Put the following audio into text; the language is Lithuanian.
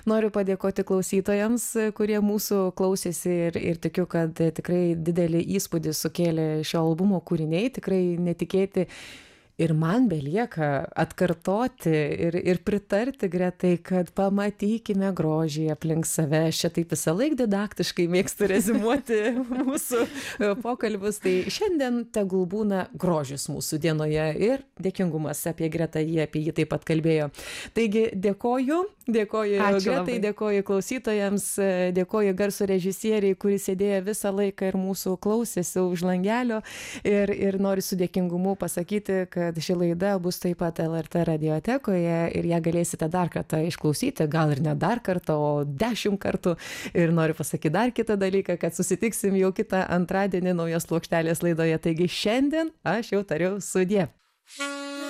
Noriu padėkoti klausytojams, kurie mūsų klausėsi ir tikiu, kad tikrai didelį įspūdį sukėlė šio albumo kūriniai, tikrai netikėti. Ir man belieka atkartoti ir pritarti Gretai, kad pamatykime grožį aplink save. Aš čia taip visą laiką didaktiškai mėgstu rezimuoti mūsų pokalbius. Tai šiandien tegul būna grožis mūsų dienoje ir dėkingumas apie Gretą, jie apie jį taip pat kalbėjo. Taigi dėkoju Gretai, dėkoju klausytojams, dėkoju garso režisieriai, kuris sėdėjo visą laiką ir mūsų klausėsi už langelio. Ir noriu su dėkingumu pasakyti, kad ši laida bus taip pat LRT radiotekoje ir ją galėsite dar kartą išklausyti, gal ir ne dar kartą, o 10 kartų. Ir noriu pasakyti dar kitą dalyką, kad susitiksim jau kitą antradienį naujos plokštelės laidoje. Taigi šiandien aš jau tariu sudie.